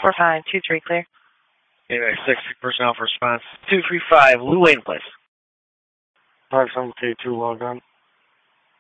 4523 clear. Anyway, 6 personnel for response. 235, Lou Wayne, please. 57K2 log on.